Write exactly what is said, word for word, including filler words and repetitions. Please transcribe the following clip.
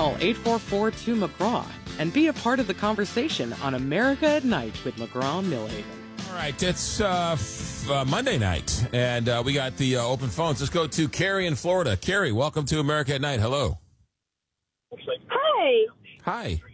Call eight four four two McGraw and be a part of the conversation on America at Night with McGraw and Millhaven. All right, it's uh, f- uh, Monday night, and uh, we got the uh, open phones. Let's go to Carrie in Florida. Carrie, welcome to America at Night. Hello. Hi. Hi.